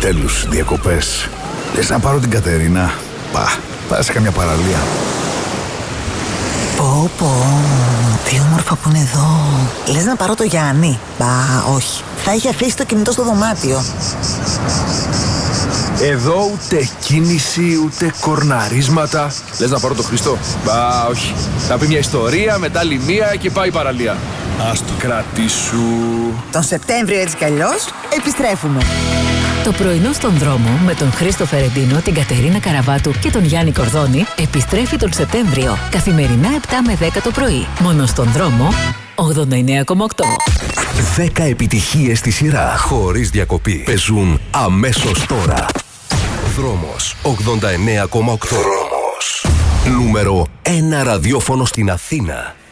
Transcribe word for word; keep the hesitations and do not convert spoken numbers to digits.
Επιτέλους, διακοπές. Λες να πάρω την Κατερίνα? Πα, πάω σε καμιά παραλία. Πω πω, τι όμορφα που είναι εδώ. Λες να πάρω το Γιάννη? Μπα, όχι. Θα είχε αφήσει το κινητό στο δωμάτιο. Εδώ ούτε κίνηση, ούτε κορναρίσματα. Λες να πάρω το Χριστό? Μπα, όχι. Θα πει μια ιστορία, μετά άλλη μία και πάει η παραλία. Ας το κρατήσου. Τον Σεπτέμβριο έτσι κι αλλιώς επιστρέφουμε. Το πρωινό στον δρόμο με τον Χρήστο Φερεντίνο, την Κατερίνα Καραβάτου και τον Γιάννη Κορδόνη επιστρέφει τον Σεπτέμβριο. Καθημερινά επτά με δέκα το πρωί. Μόνο στον δρόμο ογδόντα εννέα κόμμα οκτώ. δέκα επιτυχίες στη σειρά, χωρίς διακοπή. Παίζουν αμέσως τώρα. Δρόμος ογδόντα εννέα κόμμα οκτώ. Δρόμος. Νούμερο ένα ραδιόφωνο στην Αθήνα.